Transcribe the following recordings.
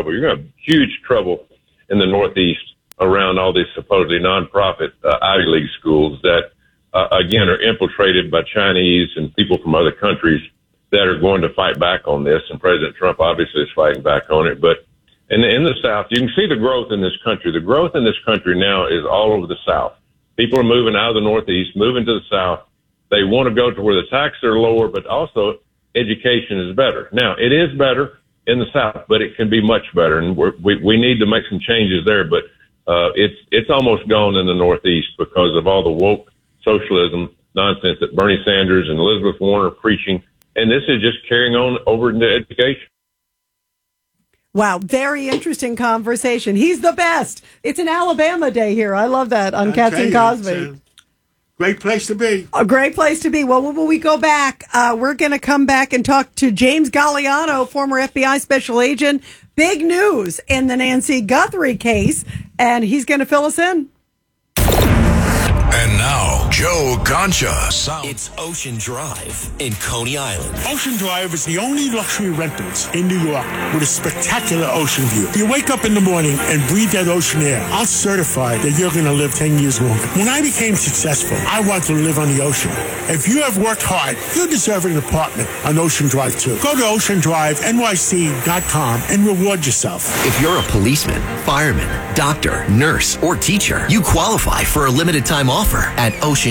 trouble. You're going to have huge trouble in the Northeast around all these supposedly nonprofit Ivy League schools that, again, are infiltrated by Chinese and people from other countries that are going to fight back on this. And President Trump obviously is fighting back on it. But in the South, you can see the growth in this country. The growth in this country now is all over the South. People are moving out of the Northeast, moving to the South. They want to go to where the taxes are lower, but also education is better. Now, it is better in the South, but it can be much better. And we need to make some changes there. But it's almost gone in the Northeast because of all the woke socialism nonsense that Bernie Sanders and Elizabeth Warren are preaching. And this is just carrying on over into education. Wow, very interesting conversation. He's the best. It's an Alabama day here. I love that on Cats and Cosby. Great place to be. A great place to be. Well, when we go back, we're going to come back and talk to James Galliano, former FBI special agent. Big news in the Nancy Guthrie case, and he's going to fill us in. And now, Joe Concha. It's Ocean Drive in Coney Island. Ocean Drive is the only luxury rentals in New York with a spectacular ocean view. You wake up in the morning and breathe that ocean air. I'll certify that you're going to live 10 years longer. When I became successful, I wanted to live on the ocean. If you have worked hard, you deserve an apartment on Ocean Drive too. Go to oceandrivenyc.com and reward yourself. If you're a policeman, fireman, doctor, nurse, or teacher, you qualify for a limited time offer at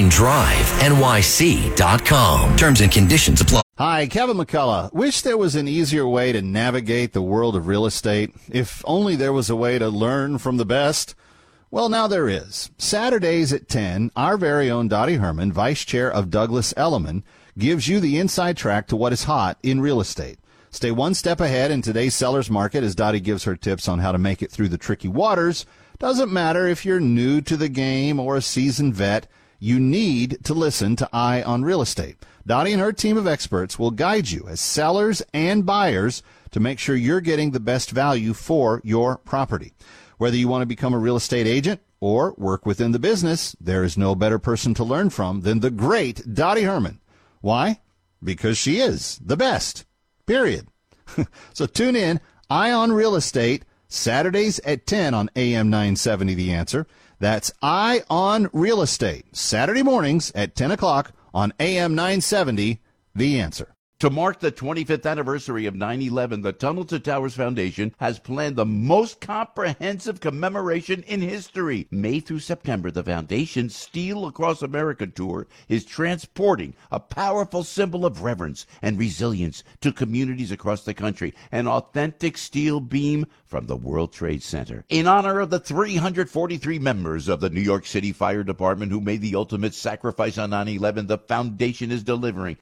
oceandrivenyc.com. Terms and conditions apply. Hi, Kevin McCullough. Wish there was an easier way to navigate the world of real estate. If only there was a way to learn from the best. Well, now there is. Saturdays at 10, our very own Dottie Herman, Vice Chair of Douglas Elliman, gives you the inside track to what is hot in real estate. Stay one step ahead in today's seller's market as Dottie gives her tips on how to make it through the tricky waters. Doesn't matter if you're new to the game or a seasoned vet, you need to listen to Eye on Real Estate. Dottie and her team of experts will guide you as sellers and buyers to make sure you're getting the best value for your property. Whether you want to become a real estate agent or work within the business, there is no better person to learn from than the great Dottie Herman. Why? Because she is the best. Period. So tune in, Eye on Real Estate, Saturdays at 10 on AM 970 The Answer. That's Eye on Real Estate, Saturday mornings at 10 o'clock on AM 970 The Answer. To mark the 25th anniversary of 9/11, the Tunnel to Towers Foundation has planned the most comprehensive commemoration in history. May through September, the foundation's Steel Across America tour is transporting a powerful symbol of reverence and resilience to communities across the country, an authentic steel beam from the World Trade Center. In honor of the 343 members of the New York City Fire Department who made the ultimate sacrifice on 9/11, the foundation is delivering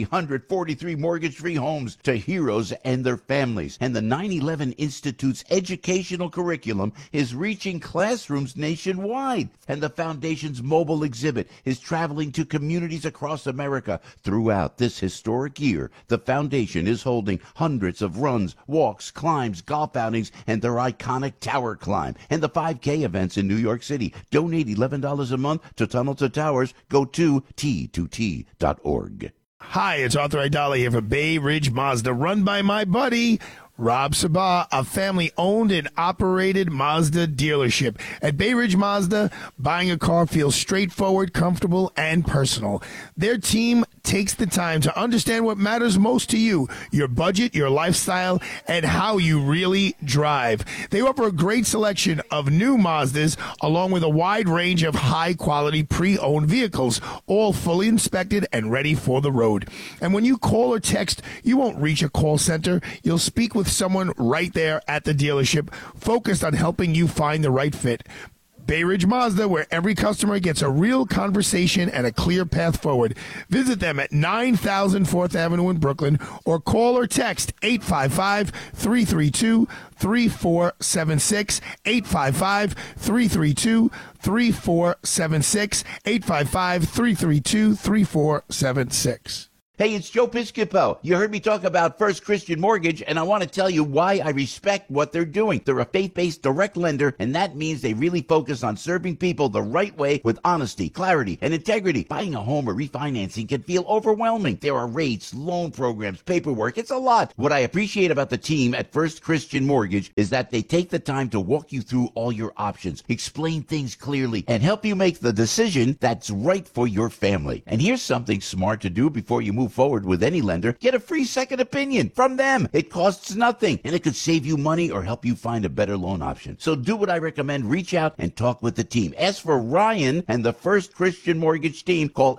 343 mortgage-free homes to heroes and their families. And the 9/11 Institute's educational curriculum is reaching classrooms nationwide. And the foundation's mobile exhibit is traveling to communities across America. Throughout this historic year, the foundation is holding hundreds of runs, walks, climbs, golf outings, and their iconic tower climb. And the 5K events in New York City. Donate $11 a month to Tunnel to Towers. Go to T2T.org. Hi, it's Arthur Aidala here for Bay Ridge Mazda, run by my buddy Rob Sabah, a family-owned and operated Mazda dealership. At Bay Ridge Mazda, buying a car feels straightforward, comfortable, and personal. Their team takes the time to understand what matters most to you, your budget, your lifestyle, and how you really drive. They offer a great selection of new Mazdas, along with a wide range of high-quality pre-owned vehicles, all fully inspected and ready for the road. And when you call or text, you won't reach a call center. You'll speak with someone right there at the dealership, focused on helping you find the right fit. Bay Ridge Mazda, where every customer gets a real conversation and a clear path forward. Visit them at 9000 4th Avenue in Brooklyn or call or text 855-332-3476, 855-332-3476, 855-332-3476. Hey, it's Joe Piscopo. You heard me talk about First Christian Mortgage, and I want to tell you why I respect what they're doing. They're a faith-based direct lender, and that means they really focus on serving people the right way with honesty, clarity, and integrity. Buying a home or refinancing can feel overwhelming. There are rates, loan programs, paperwork. It's a lot. What I appreciate about the team at First Christian Mortgage is that they take the time to walk you through all your options, explain things clearly, and help you make the decision that's right for your family. And here's something smart to do before you move forward with any lender. Get a free second opinion from them. It costs nothing, and it could save you money or help you find a better loan option. So do what I recommend. Reach out and talk with the team. Ask for Ryan and the First Christian Mortgage team. Call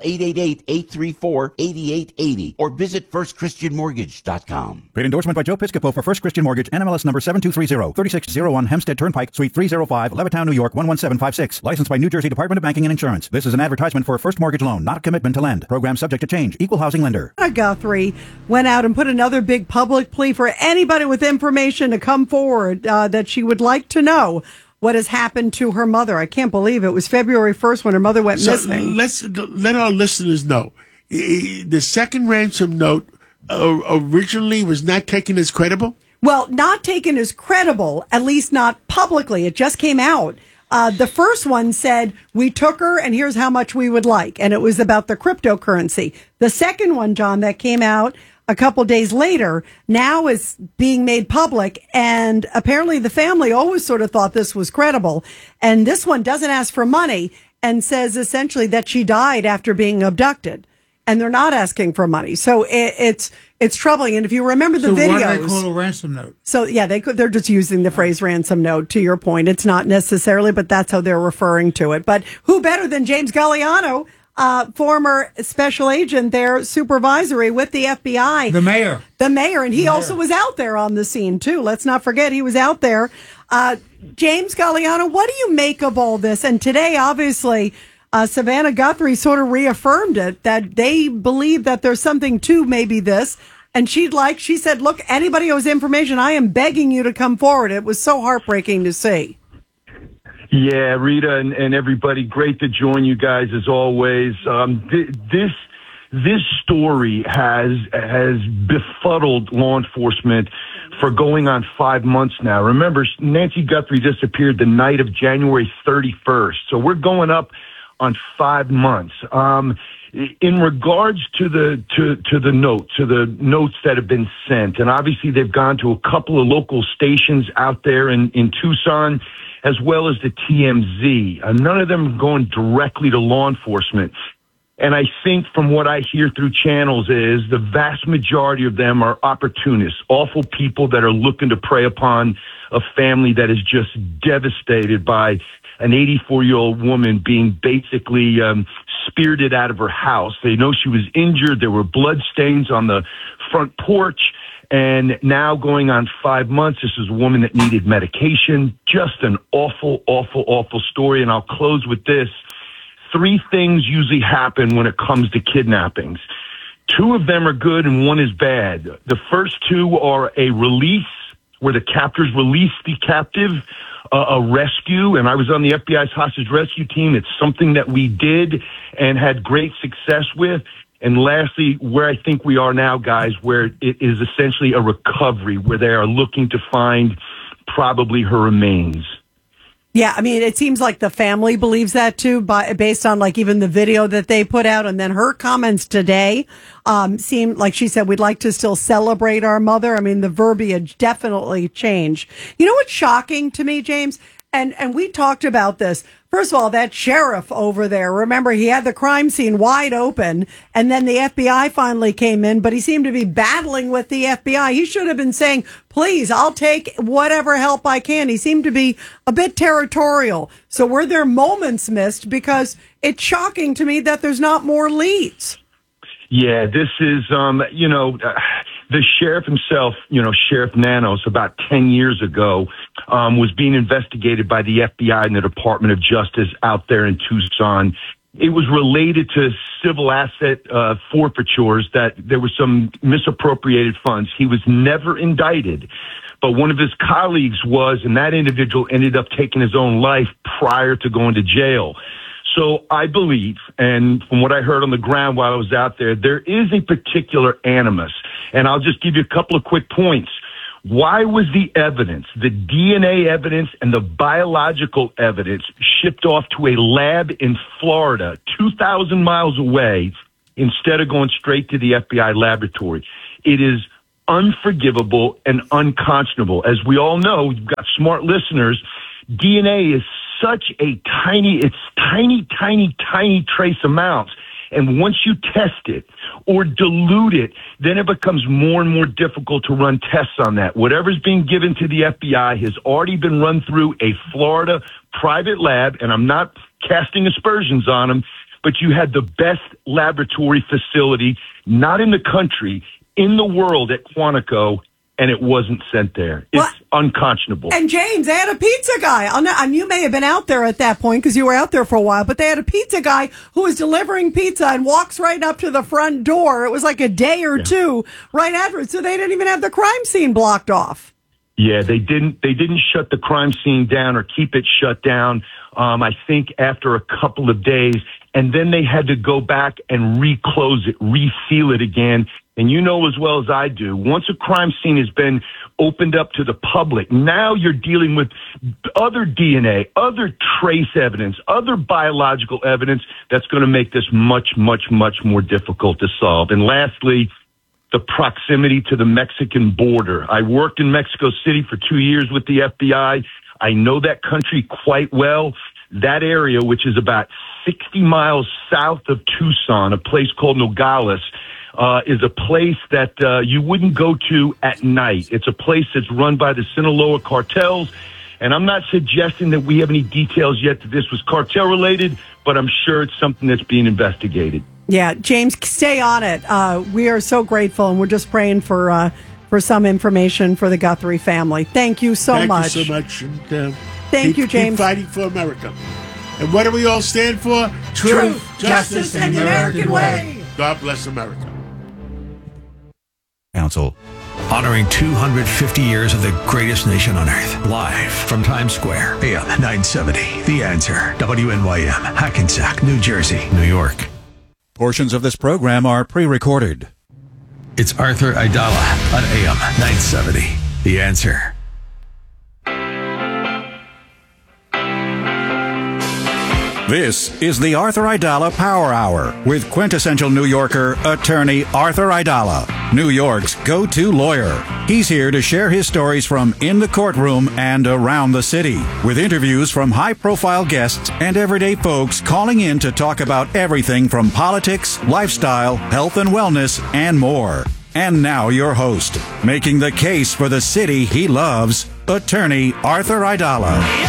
888-834-8880 or visit firstchristianmortgage.com. Paid endorsement by Joe Piscopo for First Christian Mortgage, NMLS number 7230, 3601 Hempstead Turnpike, Suite 305, Levittown, New York 11756. Licensed by New Jersey Department of Banking and Insurance. This is an advertisement for a first mortgage loan, not a commitment to lend. Program subject to change. Equal housing lender. Guthrie went out and put another big public plea for anybody with information to come forward that she would like to know what has happened to her mother. I can't believe it was February 1st when her mother went missing. Let our listeners know. The second ransom note originally was not taken as credible? Well, not taken as credible, at least not publicly. It just came out. The first one said, we took her and here's how much we would like. And it was about the cryptocurrency. The second one, John, that came out a couple days later, now is being made public. And apparently the family always sort of thought this was credible. And this one doesn't ask for money and says essentially that she died after being abducted. And they're not asking for money. So it's troubling. And if you remember the videos. Why do they call a ransom note? So, yeah, they're just using the phrase ransom note, to your point. It's not necessarily, but that's how they're referring to it. But who better than James Galliano, former special agent there, supervisory with the FBI. The mayor. And he also was out there on the scene, too. Let's not forget he was out there. James Galliano, what do you make of all this? And today, obviously, Savannah Guthrie sort of reaffirmed it, that they believe that there's something to maybe this. And she said, look, anybody who has information, I am begging you to come forward. It was so heartbreaking to see. Yeah, Rita and everybody, great to join you guys as always. This story has befuddled law enforcement for going on 5 months now. Remember, Nancy Guthrie disappeared the night of January 31st. So we're going up on 5 months. In regards to the notes that have been sent, and obviously they've gone to a couple of local stations out there in Tucson, as well as the TMZ. None of them are going directly to law enforcement. And I think from what I hear through channels is the vast majority of them are opportunists, awful people that are looking to prey upon a family that is just devastated by an 84-year-old woman being basically spirited out of her house. They know she was injured. There were blood stains on the front porch. And now going on 5 months, this is a woman that needed medication. Just an awful, awful, awful story. And I'll close with this. 3 things usually happen when it comes to kidnappings. 2 of them are good and 1 is bad. The first 2 are a release, where the captors release the captive, a rescue, and I was on the FBI's hostage rescue team. It's something that we did and had great success with. And lastly, where I think we are now, guys, where it is essentially a recovery, where they are looking to find probably her remains. Yeah, I mean, it seems like the family believes that too, based on like even the video that they put out, and then her comments today seem like she said, we'd like to still celebrate our mother. I mean, the verbiage definitely changed. You know what's shocking to me, James? And we talked about this. First of all, that sheriff over there, remember, he had the crime scene wide open, and then the FBI finally came in, but he seemed to be battling with the FBI. He should have been saying, please, I'll take whatever help I can. He seemed to be a bit territorial. So were there moments missed? Because it's shocking to me that there's not more leads. Yeah, this is, the sheriff himself, Sheriff Nanos, about 10 years ago, was being investigated by the FBI and the Department of Justice out there in Tucson. It was related to civil asset forfeitures, that there was some misappropriated funds. He was never indicted, but one of his colleagues was, and that individual ended up taking his own life prior to going to jail. So I believe, and from what I heard on the ground while I was out there is a particular animus. And I'll just give you a couple of quick points. Why was the evidence, the DNA evidence and the biological evidence, shipped off to a lab in Florida, 2,000 miles away, instead of going straight to the FBI laboratory? It is unforgivable and unconscionable. As we all know, you've got smart listeners, DNA is such a tiny trace amounts. And once you test it or dilute it, then it becomes more and more difficult to run tests on that. Whatever's being given to the FBI has already been run through a Florida private lab, and I'm not casting aspersions on them, but you had the best laboratory facility, not in the country, in the world at Quantico, and it wasn't sent there. It's unconscionable. And James, they had a pizza guy. And you may have been out there at that point because you were out there for a while, but they had a pizza guy who was delivering pizza and walks right up to the front door. It was like a day or two right afterwards. So they didn't even have the crime scene blocked off. Yeah, they didn't shut the crime scene down or keep it shut down. I think after a couple of days, and then they had to go back and reclose it, reseal it again. And you know as well as I do, once a crime scene has been opened up to the public, now you're dealing with other DNA, other trace evidence, other biological evidence that's going to make this much, much, much more difficult to solve. And lastly, the proximity to the Mexican border. I worked in Mexico City for 2 years with the FBI. I know that country quite well. That area, which is about 60 miles south of Tucson, a place called Nogales, is a place that you wouldn't go to at night. It's a place that's run by the Sinaloa cartels. And I'm not suggesting that we have any details yet that this was cartel related, but I'm sure it's something that's being investigated. Yeah, James, stay on it. We are so grateful, and we're just praying for some information for the Guthrie family. Thank you so much. Thank you so much. And, Thank you, James. Keep fighting for America. And what do we all stand for? Truth, justice, and the American way. God bless America. Council. Honoring 250 years of the greatest nation on earth. Live from Times Square. AM 970. The Answer. WNYM. Hackensack, New Jersey, New York. Portions of this program are pre-recorded. It's Arthur Aidala on AM 970. The Answer. This is the Arthur Aidala Power Hour with quintessential New Yorker, attorney Arthur Aidala, New York's go-to lawyer. He's here to share his stories from in the courtroom and around the city, with interviews from high-profile guests and everyday folks calling in to talk about everything from politics, lifestyle, health and wellness, and more. And now your host, making the case for the city he loves, attorney Arthur Aidala.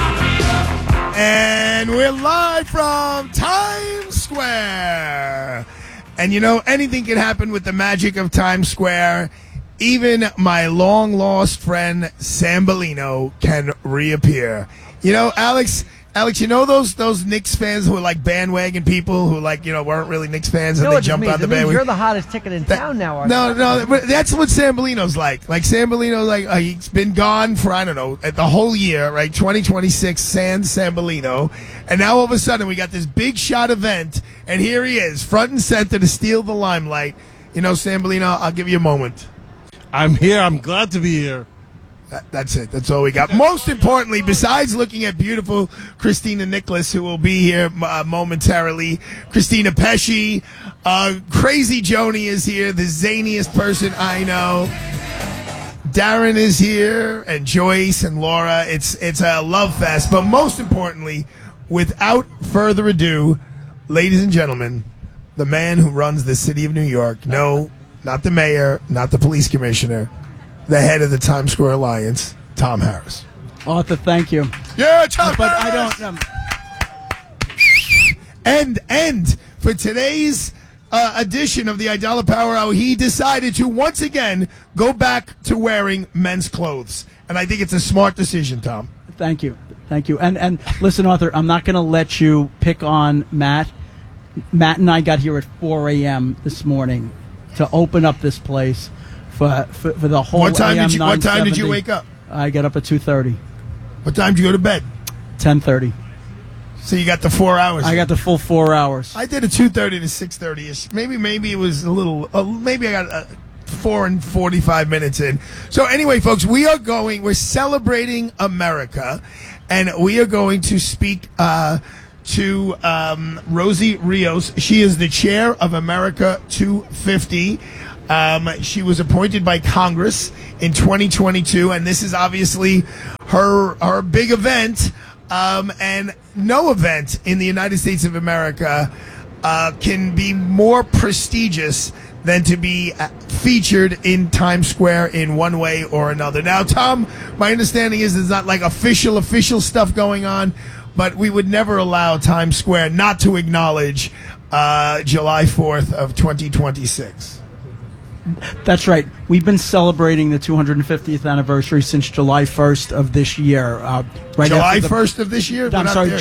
And we're live from Times Square. And you know, anything can happen with the magic of Times Square. Even my long-lost friend, Sam Bellino, can reappear. You know, Alex, you know those Knicks fans who are like bandwagon people who weren't really Knicks fans and they jumped on the bandwagon? You're the hottest ticket in town now, Arthur. No, but that's what Sam Bellino's like. Like Sam Bellino, he's been gone for, I don't know, the whole year, right? 2026, Sam Bellino. And now all of a sudden we got this big shot event, and here he is, front and center to steal the limelight. You know, Sam Bellino, I'll give you a moment. I'm here. I'm glad to be here. That's it. That's all we got. Most importantly, besides looking at beautiful Christina Nicholas, who will be here momentarily, Christina Pesci, Crazy Joni is here, the zaniest person I know. Darren is here, and Joyce and Laura. It's a love fest. But most importantly, without further ado, ladies and gentlemen, the man who runs the city of New York. No, not the mayor, not the police commissioner. The head of the Times Square Alliance, Tom Harris. Arthur, thank you. Yeah, Tom But Harris! I don't. And for today's edition of the Aidala Power Hour, he decided to once again go back to wearing men's clothes, and I think it's a smart decision, Tom. Thank you. And listen, Arthur, I'm not going to let you pick on Matt. Matt and I got here at 4 a.m. this morning to open up this place. For the whole What time did you wake up? I got up at 2:30. What time did you go to bed? 10:30. So you got the 4 hours. I got the full 4 hours. I did a 2:30 to 6:30ish. Maybe it was a little. Maybe I got 4 and 45 minutes in. So anyway, folks, we're celebrating America, and we are going to speak to Rosie Rios. She is the chair of America 250. She was appointed by Congress in 2022, and this is obviously her big event. And no event in the United States of America can be more prestigious than to be featured in Times Square in one way or another. Now, Tom, my understanding is there's not like official stuff going on, but we would never allow Times Square not to acknowledge July 4th of 2026. That's right. We've been celebrating the 250th anniversary since July 1st of this year. July 1st of this year? I'm sorry,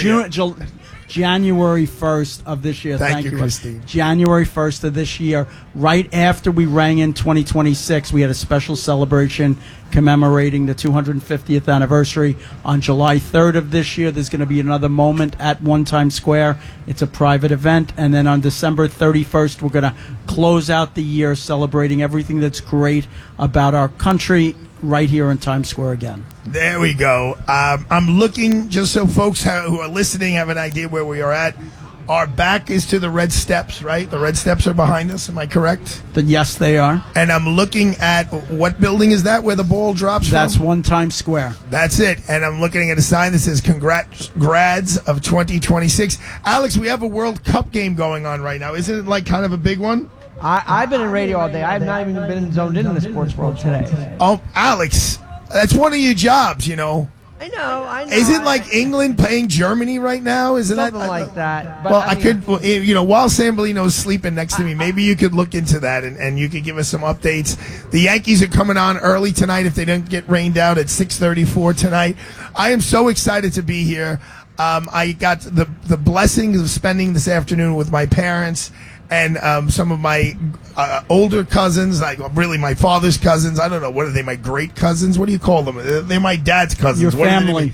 January 1st of this year. Thank you, Christine. January 1st of this year, right after we rang in 2026, we had a special celebration commemorating the 250th anniversary. On July 3rd of this year, there's going to be another moment at One Times Square. It's a private event. And then on December 31st, we're going to close out the year celebrating everything that's great about our country right here in Times Square again. There we go. I'm looking, just so folks who are listening have an idea where we are at. Our back is to the red steps, right? The red steps are behind us. Am I correct? Yes, they are. And I'm looking at, what building is that where the ball drops That's from? One Times Square. That's it. And I'm looking at a sign that says Congrats Grads of 2026. Alex, we have a World Cup game going on right now. Isn't it like kind of a big one? I've been in radio all day. I have not even been zoned in the sports world today. Oh, Alex, that's one of your jobs, you know. I know. Isn't like England playing Germany right now? Isn't something that like that? But well, I could, while Sambolino's sleeping next to me, maybe you could look into that and you could give us some updates. The Yankees are coming on early tonight if they don't get rained out at 6:34 tonight. I am so excited to be here. I got the blessings of spending this afternoon with my parents and some of my older cousins, like really my father's cousins. I don't know, what are they, my great cousins? What do you call them? They're my dad's cousins. Your family.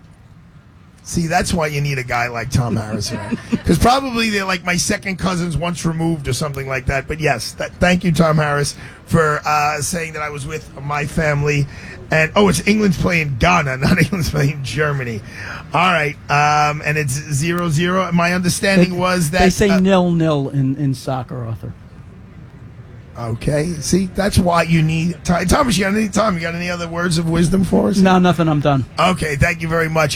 See, that's why you need a guy like Tom Harris. Because probably they're like my second cousins once removed or something like that. But yes, thank you, Tom Harris, for saying that I was with my family. And, it's England's playing Ghana, not England's playing Germany. All right. And it's 0-0. My understanding was that... They say 0-0 in soccer, Arthur. Okay. See, that's why you need... Thomas, you got any other words of wisdom for us? No, nothing. I'm done. Okay. Thank you very much.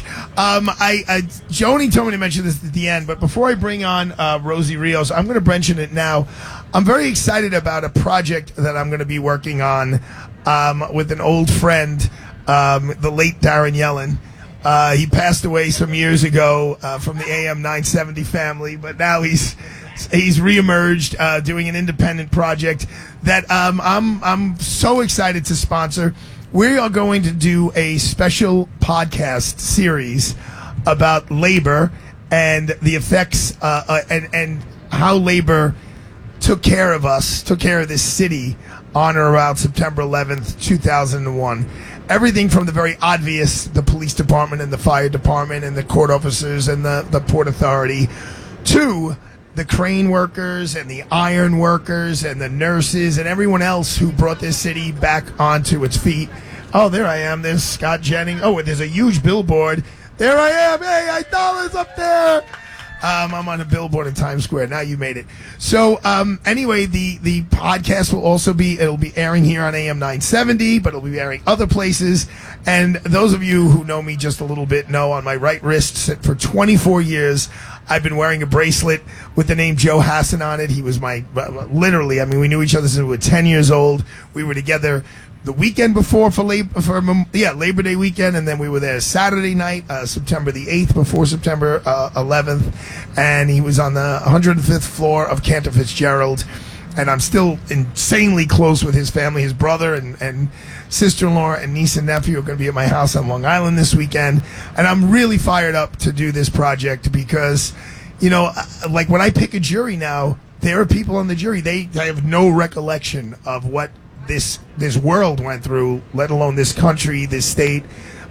Joni told me to mention this at the end, but before I bring on Rosie Rios, I'm going to mention it now. I'm very excited about a project that I'm going to be working on with an old friend, the late Darren Yellen. He passed away some years ago from the AM 970 family, but now he's reemerged doing an independent project that I'm so excited to sponsor. We are going to do a special podcast series about labor and the effects and how labor took care of us, took care of this city on or around September 11th, 2001. Everything from the very obvious, the police department and the fire department and the court officers and the Port Authority, to the crane workers and the iron workers and the nurses and everyone else who brought this city back onto its feet. Oh, there I am. There's Scott Jennings. Oh, there's a huge billboard. There I am. Hey, I thought it's up there. I'm on a billboard in Times Square. Now you made it. So anyway, the podcast it'll be airing here on AM 970, but it'll be airing other places. And those of you who know me just a little bit know on my right wrist for 24 years, I've been wearing a bracelet with the name Joe Hassan on it. He was literally, we knew each other since we were 10 years old. We were together the weekend before for Labor Day weekend, and then we were there Saturday night, September the 8th, before September 11th, and he was on the 105th floor of Cantor Fitzgerald, and I'm still insanely close with his family. His brother and sister-in-law and niece and nephew are going to be at my house on Long Island this weekend, and I'm really fired up to do this project because, like when I pick a jury now, there are people on the jury, they have no recollection of what this world went through, let alone this country, this state.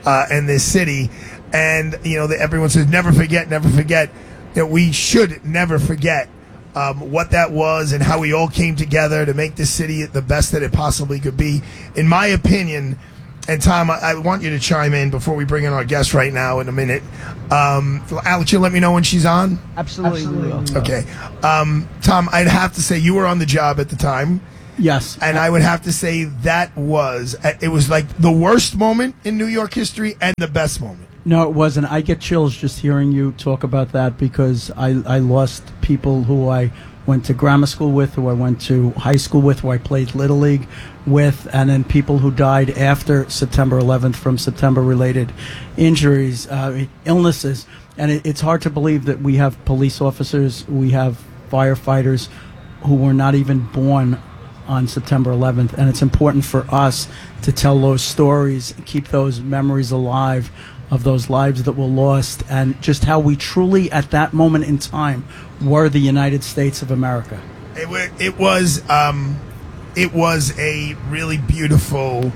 in this city. And, everyone says, never forget, never forget. We should never forget what that was and how we all came together to make this city the best that it possibly could be. In my opinion, and Tom, I want you to chime in before we bring in our guest right now in a minute. Alex, you'll let me know when she's on? Absolutely. Okay. Tom, I'd have to say you were on the job at the time. Yes. And I would have to say it was like the worst moment in New York history and the best moment. No, it wasn't. I get chills just hearing you talk about that because I lost people who I went to grammar school with, who I went to high school with, who I played Little League with, and then people who died after September 11th from September-related injuries, illnesses. And it's hard to believe that we have police officers, we have firefighters who were not even born on September 11th. And it's important for us to tell those stories, keep those memories alive of those lives that were lost, and just how we truly, at that moment in time, were the United States of America. It was a really beautiful.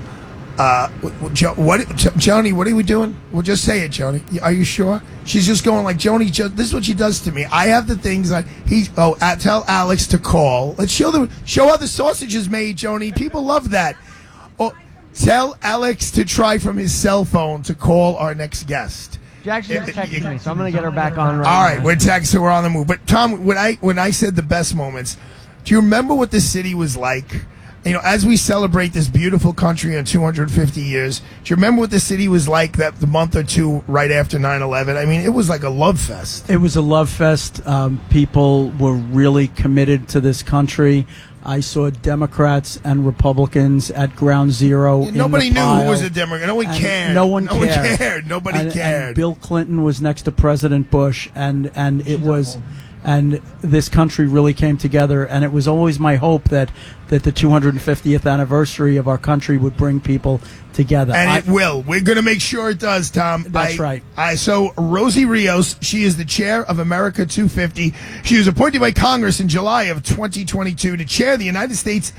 Joni, what are we doing? Well, just say it, Joni. Are you sure? She's just going like, Joni. This is what she does to me. I have the things that tell Alex to call. Let's show how the sausage is made, Joni. People love that. Oh, tell Alex to try from his cell phone to call our next guest. Jackson just texted me, so I'm going to get her back on right now. All right, we're texting. We're on the move. But Tom, when I said the best moments, do you remember what the city was like? As we celebrate this beautiful country in 250 years, do you remember what the city was like the month or two right after 9/11? I mean, it was like a love fest. It was a love fest. People were really committed to this country. I saw Democrats and Republicans at ground zero. Nobody knew who was a Democrat. No one cared. No one cared. Nobody cared. And Bill Clinton was next to President Bush, and this country really came together. And it was always my hope that the 250th anniversary of our country would bring people together. And it will. We're going to make sure it does, Tom. That's right. So Rosie Rios, she is the chair of America 250. She was appointed by Congress in July of 2022 to chair the United States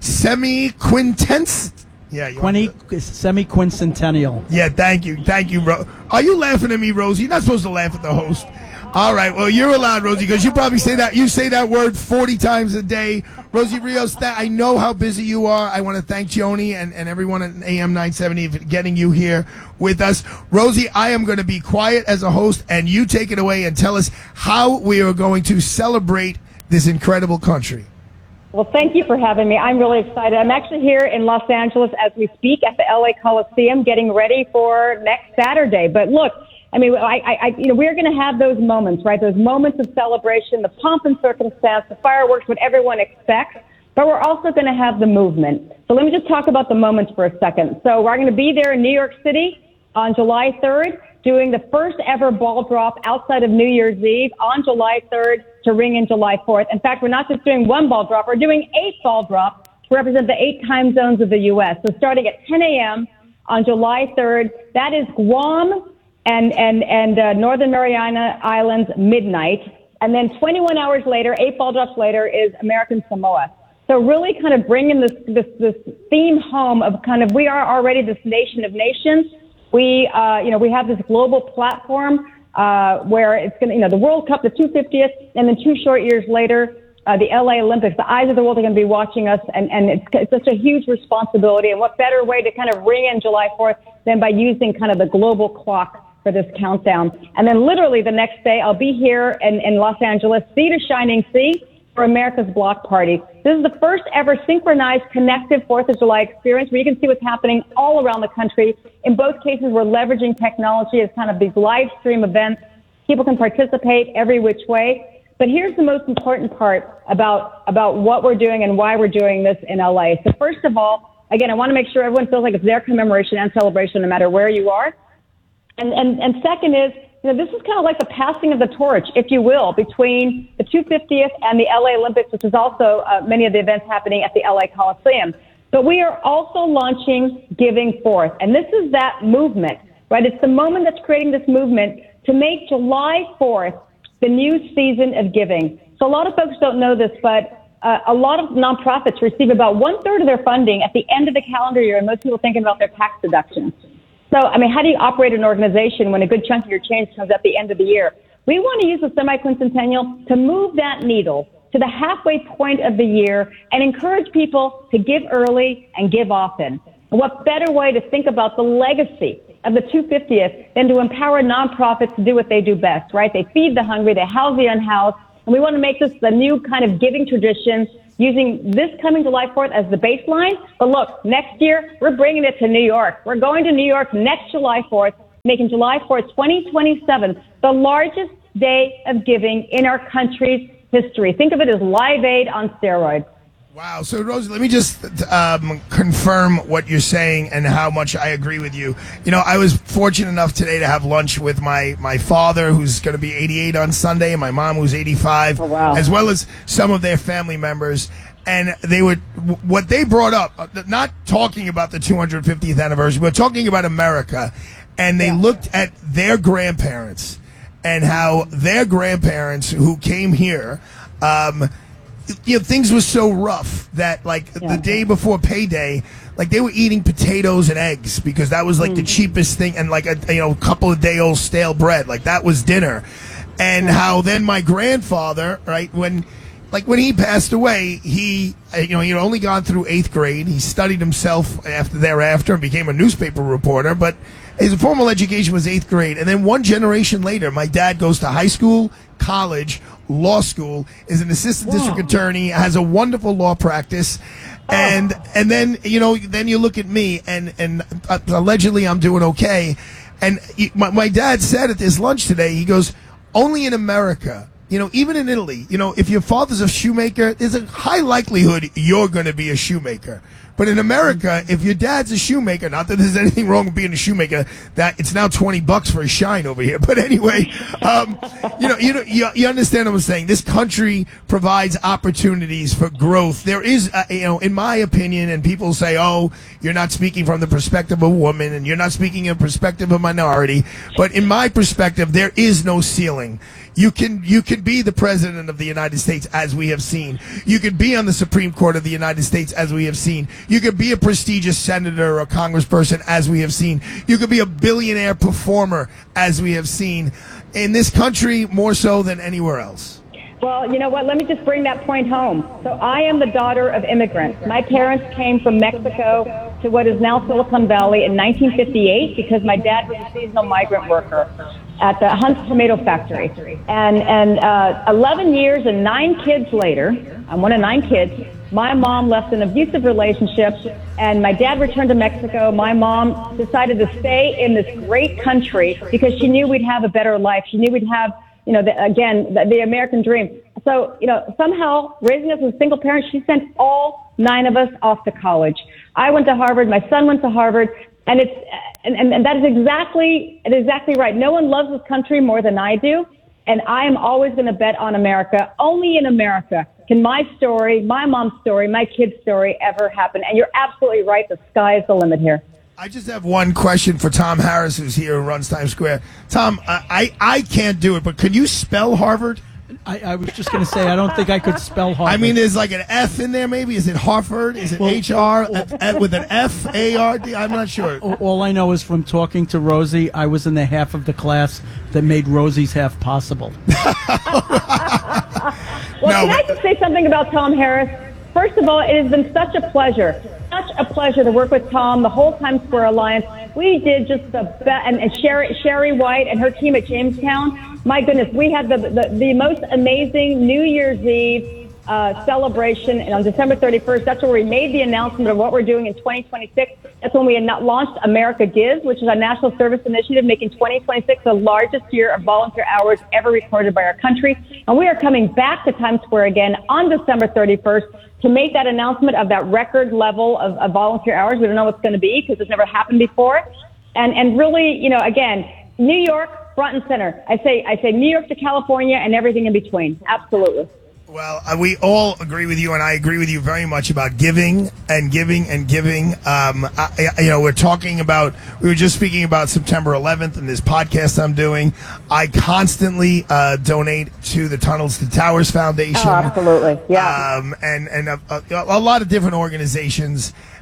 semi-quincentennial. Yeah, thank you. Are you laughing at me, Rosie? You're not supposed to laugh at the host. All right, well, you're allowed, Rosie, because you probably say that word 40 times a day. Rosie Rios, I know how busy you are. I want to thank Joni and everyone at AM 970 for getting you here with us. Rosie, I am going to be quiet as a host, and you take it away and tell us how we are going to celebrate this incredible country. Well, thank you for having me. I'm really excited. I'm actually here in Los Angeles as we speak at the LA Coliseum, getting ready for next Saturday. But look, I mean, we're going to have those moments, right? Those moments of celebration, the pomp and circumstance, the fireworks, what everyone expects. But we're also going to have the movement. So let me just talk about the moments for a second. So we're going to be there in New York City on July 3rd, doing the first ever ball drop outside of New Year's Eve on July 3rd to ring in July 4th. In fact, we're not just doing one ball drop, we're doing 8 ball drops to represent the 8 time zones of the U.S. So starting at 10 a.m. on July 3rd, that is Guam and Northern Mariana Islands midnight. And then 21 hours later, 8 ball drops later, is American Samoa. So really kind of bringing this theme home of kind of, we are already this nation of nations. We have this global platform where it's going to, the World Cup, the 250th, and then 2 short years later, the LA Olympics. The eyes of the world are going to be watching us, and it's such a huge responsibility. And what better way to kind of ring in July 4th than by using kind of the global clock for this countdown. And then literally the next day, I'll be here in Los Angeles, sea to shining sea, for America's Block Party. This is the first ever synchronized connective 4th of July experience where you can see what's happening all around the country. In both cases, we're leveraging technology as kind of these live stream events. People can participate every which way. But here's the most important part about what we're doing and why we're doing this in LA. So first of all, again, I want to make sure everyone feels like it's their commemoration and celebration no matter where you are. And second is, this is kind of like the passing of the torch, if you will, between the 250th and the LA Olympics, which is also many of the events happening at the LA Coliseum. But we are also launching Giving Forth. And this is that movement, right? It's the moment that's creating this movement to make July 4th the new season of giving. So a lot of folks don't know this, but a lot of nonprofits receive about 1/3 of their funding at the end of the calendar year, and most people thinking about their tax deductions. So, I mean, how do you operate an organization when a good chunk of your change comes at the end of the year? We want to use the semi-quincentennial to move that needle to the halfway point of the year and encourage people to give early and give often. And what better way to think about the legacy of the 250th than to empower nonprofits to do what they do best, right? They feed the hungry, they house the unhoused, and we want to make this the new kind of giving tradition, using this coming July 4th as the baseline. But look, next year, we're bringing it to New York. We're going to New York next July 4th, making July 4th, 2027, the largest day of giving in our country's history. Think of it as Live Aid on steroids. Wow. So, Rosie, let me just confirm what you're saying and how much I agree with you. You know, I was fortunate enough today to have lunch with my father, who's going to be 88 on Sunday, and my mom, who's 85, as well as some of their family members. And they would, what they brought up, not talking about the 250th anniversary, but talking about America. And they looked at their grandparents and how their grandparents who came here, you know, things were so rough that, like, the day before payday, like, they were eating potatoes and eggs because that was, like, the cheapest thing, and, like, a couple of day-old stale bread. Like, that was dinner. And how then my grandfather, right, when he passed away, he had only gone through 8th grade. He studied himself thereafter and became a newspaper reporter, but his formal education was 8th grade. And then one generation later, my dad goes to high school, college, law school, is an assistant district attorney, has a wonderful law practice. And then, then you look at me and allegedly I'm doing okay. And my dad said at this lunch today, he goes, only in America, even in Italy, if your father's a shoemaker, there's a high likelihood you're going to be a shoemaker. But in America, if your dad's a shoemaker, not that there's anything wrong with being a shoemaker, that it's now $20 for a shine over here. But anyway, you understand what I'm saying. This country provides opportunities for growth. There is, in my opinion, and people say, oh, you're not speaking from the perspective of a woman and you're not speaking in the perspective of a minority. But in my perspective, there is no ceiling. You can be the president of the United States, as we have seen. You could be on the Supreme Court of the United States, as we have seen. You could be a prestigious senator or congressperson, as we have seen. You could be a billionaire performer, as we have seen. In this country, more so than anywhere else. Well, you know what? Let me just bring that point home. So I am the daughter of immigrants. My parents came from Mexico to what is now Silicon Valley in 1958 because my dad was a seasonal migrant worker at the Hunt's Tomato Factory. And 11 years and 9 kids later, I'm one of 9 kids, my mom left an abusive relationship and my dad returned to Mexico. My mom decided to stay in this great country because she knew we'd have a better life. She knew we'd have, the American dream. So, somehow raising us as single parents, she sent all 9 of us off to college. I went to Harvard. My son went to Harvard. And and that is exactly right. No one loves this country more than I do. And I am always going to bet on America. Only in America can my story, my mom's story, my kid's story ever happen. And you're absolutely right. The sky is the limit here. I just have one question for Tom Harris, who's here who runs Times Square. Tom, I can't do it, but can you spell Harvard? I was just going to say, I don't think I could spell Harvard. I mean, there's like an F in there, maybe. Is it Harvard? Is it HR with an F-A-R-D? I'm not sure. All I know is from talking to Rosie, I was in the half of the class that made Rosie's half possible. Can I just say something about Tom Harris? First of all, it has been such a pleasure to work with Tom, the whole Times Square Alliance. We did just the best, and Sherry White and her team at Jamestown. My goodness, we had the most amazing New Year's Eve celebration, and on December 31st, that's where we made the announcement of what we're doing in 2026. That's when we launched America Gives, which is our national service initiative, making 2026 the largest year of volunteer hours ever recorded by our country. And we are coming back to Times Square again on December 31st to make that announcement of that record level of volunteer hours. We don't know what's going to be because it's never happened before. And really, again, New York, front and center. I say New York to California and everything in between. Absolutely. Well, we all agree with you, and I agree with you very much about giving and giving and giving. We were just speaking about September 11th and this podcast I'm doing. I constantly donate to the Tunnels to Towers Foundation. Oh, absolutely. Yeah. And a lot of different organizations.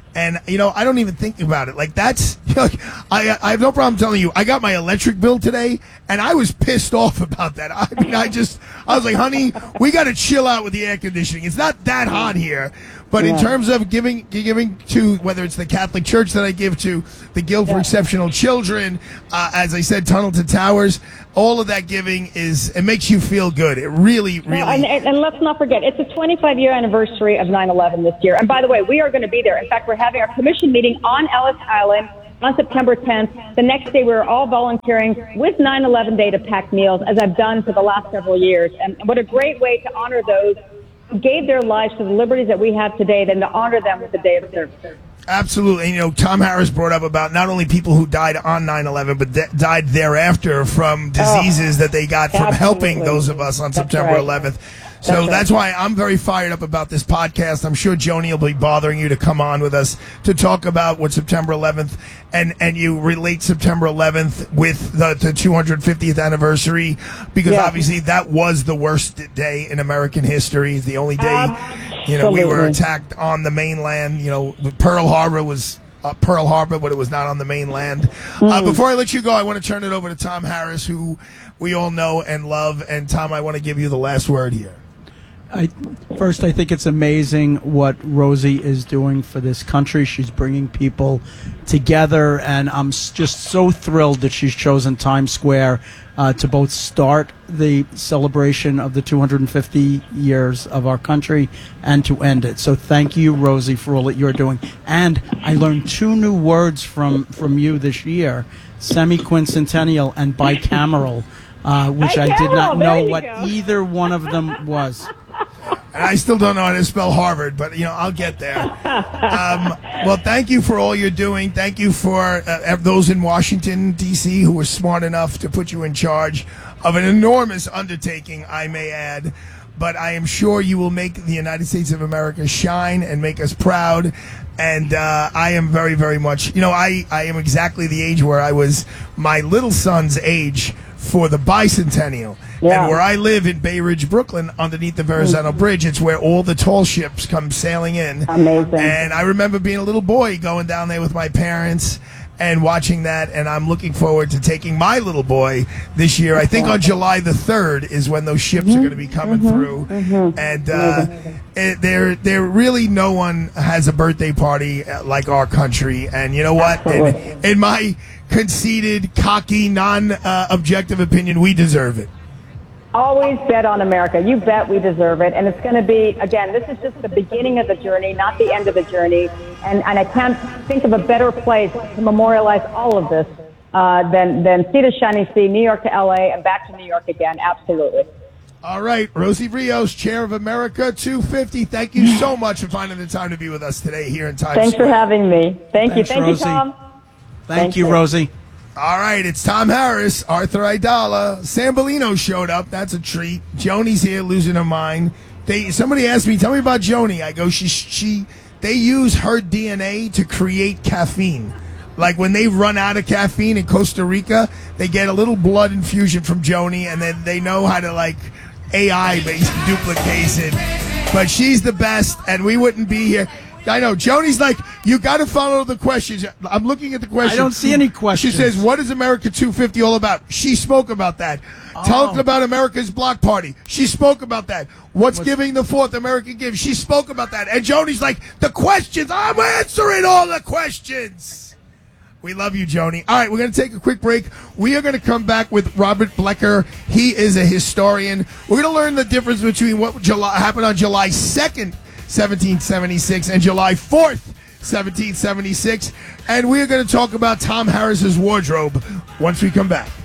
And, I don't even think about it. Like, that's, I have no problem telling you, I got my electric bill today, and I was pissed off about that. I mean, I was like, honey, we got to chill out with the air conditioning. It's not that hot here. But in terms of giving to, whether it's the Catholic Church that I give to, the Guild for Exceptional Children, as I said, Tunnel to Towers, all of that giving it makes you feel good. It really. And let's not forget, it's a 25-year anniversary of 9/11 this year. And by the way, we are going to be there. In fact, we're having our commission meeting on Ellis Island on September 10th. The next day, we're all volunteering with 9/11 Day to pack meals, as I've done for the last several years. And what a great way to honor those who gave their lives for the liberties that we have today, than to honor them with the day of service. Absolutely. And, Tom Harris brought up about not only people who died on 9/11, but died thereafter from diseases that they got from helping those of us on September 11th. So that's why I'm very fired up about this podcast. I'm sure Joni will be bothering you to come on with us to talk about what September 11th and you relate September 11th with the 250th anniversary, because obviously that was the worst day in American history. It's the only day, we were attacked on the mainland. Pearl Harbor was Pearl Harbor, but it was not on the mainland. Before I let you go, I want to turn it over to Tom Harris, who we all know and love. And Tom, I want to give you the last word here. First, I think it's amazing what Rosie is doing for this country. She's bringing people together, and I'm just so thrilled that she's chosen Times Square to both start the celebration of the 250 years of our country and to end it. So thank you, Rosie, for all that you're doing. And I learned 2 new words from you this year, semi-quincentennial and bicameral, which I did not know what either one of them was. And I still don't know how to spell Harvard, but, I'll get there. Well, thank you for all you're doing. Thank you for those in Washington, D.C., who were smart enough to put you in charge of an enormous undertaking, I may add. But I am sure you will make the United States of America shine and make us proud. And I am very, very much, I am exactly the age where I was my little son's age for the bicentennial. Yeah. And where I live in Bay Ridge, Brooklyn, underneath the Verrazano Bridge, it's where all the tall ships come sailing in. Amazing. And I remember being a little boy going down there with my parents and watching that, and I'm looking forward to taking my little boy this year. I think on July the 3rd is when those ships are going to be coming through. And there really no one has a birthday party like our country. And you know what? In my conceited, cocky, non-objective opinion, we deserve it. Always bet on America. You bet we deserve it. And it's going to be, again, this is just the beginning of the journey, not the end of the journey. And I can't think of a better place to memorialize all of this than Sea to Shining Sea, New York to LA, and back to New York again. Absolutely. All right. Rosie Rios, Chair of America 250. Thank you so much for finding the time to be with us today here in Times Square. Thanks for having me. Thank you, Tom. Thank you, Rosie. All right, it's Tom Harris, Arthur Aidala. Sam Bellino showed up. That's a treat. Joni's here, losing her mind. Somebody asked me, tell me about Joni. I go, they use her DNA to create caffeine. Like when they run out of caffeine in Costa Rica, they get a little blood infusion from Joni, and then they know how to AI-based duplicate it. But she's the best, and we wouldn't be here. I know. Joni's like, you got to follow the questions. I'm looking at the questions. I don't see any questions. She says, what is America 250 all about? She spoke about that. Tell us about America's block party. She spoke about that. What's giving the fourth American gift? She spoke about that. And Joni's like, the questions. I'm answering all the questions. We love you, Joni. All right, we're going to take a quick break. We are going to come back with Robert Blecker. He is a historian. We're going to learn the difference between what happened on July 2nd, 1776, and July 4th, 1776. And we are going to talk about Tom Harris's wardrobe once we come back.